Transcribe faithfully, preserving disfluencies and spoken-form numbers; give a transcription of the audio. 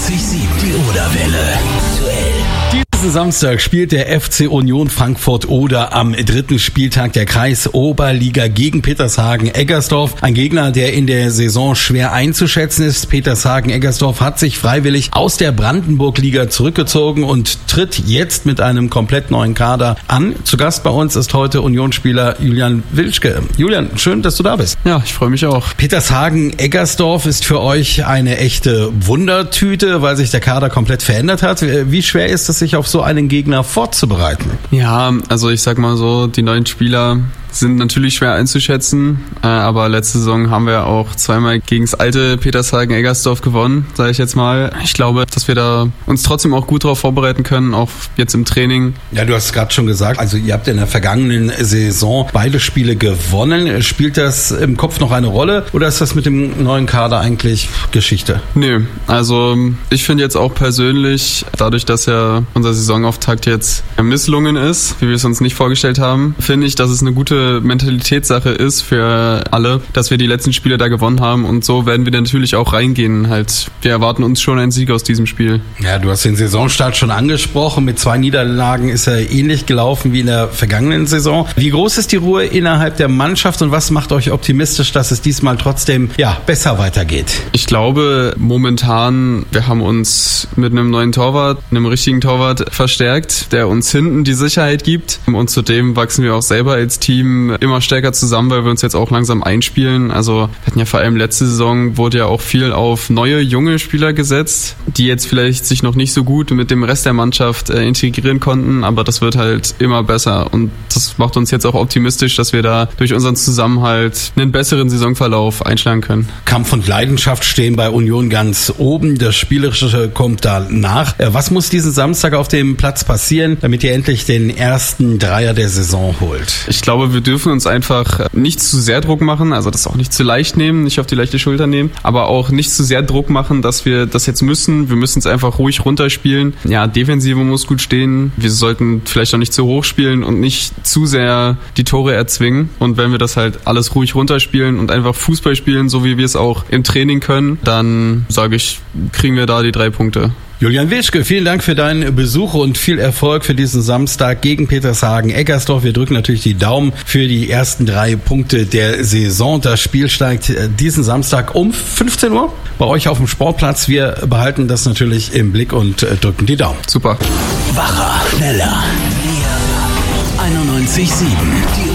einundneunzig Komma sieben. Die Oderwelle. Aktuell. Diesen Samstag spielt der F C Union Frankfurt Oder am dritten Spieltag der Kreisoberliga gegen Petershagen-Eggersdorf. Ein Gegner, der in der Saison schwer einzuschätzen ist. Petershagen-Eggersdorf hat sich freiwillig aus der Brandenburg-Liga zurückgezogen und tritt jetzt mit einem komplett neuen Kader an. Zu Gast bei uns ist heute Unionsspieler Julian Wilschke. Julian, schön, dass du da bist. Ja, ich freue mich auch. Petershagen-Eggersdorf ist für euch eine echte Wundertüte, weil sich der Kader komplett verändert hat. Wie schwer ist es, sich auf so einen Gegner vorzubereiten? Ja, also ich sag mal so, die neuen Spieler sind natürlich schwer einzuschätzen, aber letzte Saison haben wir auch zweimal gegen das alte Petershagen-Eggersdorf gewonnen, sage ich jetzt mal. Ich glaube, dass wir da uns trotzdem auch gut darauf vorbereiten können, auch jetzt im Training. Ja, du hast es gerade schon gesagt, also ihr habt in der vergangenen Saison beide Spiele gewonnen. Spielt das im Kopf noch eine Rolle oder ist das mit dem neuen Kader eigentlich Geschichte? Nö, also ich finde jetzt auch persönlich, dadurch, dass ja unser Saisonauftakt jetzt misslungen ist, wie wir es uns nicht vorgestellt haben, finde ich, dass es eine gute Mentalitätssache ist für alle, dass wir die letzten Spiele da gewonnen haben und so werden wir dann natürlich auch reingehen. Halt, wir erwarten uns schon einen Sieg aus diesem Spiel. Ja, du hast den Saisonstart schon angesprochen. Mit zwei Niederlagen ist er ähnlich gelaufen wie in der vergangenen Saison. Wie groß ist die Ruhe innerhalb der Mannschaft und was macht euch optimistisch, dass es diesmal trotzdem ja besser weitergeht? Ich glaube, momentan, wir haben uns mit einem neuen Torwart, einem richtigen Torwart verstärkt, der uns hinten die Sicherheit gibt und zudem wachsen wir auch selber als Team immer stärker zusammen, weil wir uns jetzt auch langsam einspielen. Also wir hatten ja vor allem letzte Saison, wurde ja auch viel auf neue, junge Spieler gesetzt, die jetzt vielleicht sich noch nicht so gut mit dem Rest der Mannschaft äh, integrieren konnten, aber das wird halt immer besser und das macht uns jetzt auch optimistisch, dass wir da durch unseren Zusammenhalt einen besseren Saisonverlauf einschlagen können. Kampf und Leidenschaft stehen bei Union ganz oben, das Spielerische kommt da nach. Was muss diesen Samstag auf dem Platz passieren, damit ihr endlich den ersten Dreier der Saison holt? Ich glaube, wir dürfen uns einfach nicht zu sehr Druck machen, also das auch nicht zu leicht nehmen, nicht auf die leichte Schulter nehmen, aber auch nicht zu sehr Druck machen, dass wir das jetzt müssen. Wir müssen es einfach ruhig runterspielen. Ja, Defensive muss gut stehen. Wir sollten vielleicht auch nicht zu hoch spielen und nicht zu sehr die Tore erzwingen. Und wenn wir das halt alles ruhig runterspielen und einfach Fußball spielen, so wie wir es auch im Training können, dann sage ich, kriegen wir da die drei Punkte. Julian Wilschke, vielen Dank für deinen Besuch und viel Erfolg für diesen Samstag gegen Petershagen-Eggersdorf. Wir drücken natürlich die Daumen für die ersten drei Punkte der Saison. Das Spiel steigt diesen Samstag um fünfzehn Uhr bei euch auf dem Sportplatz. Wir behalten das natürlich im Blick und drücken die Daumen. Super. Wacher, schneller, mehr. einundneunzig Komma sieben.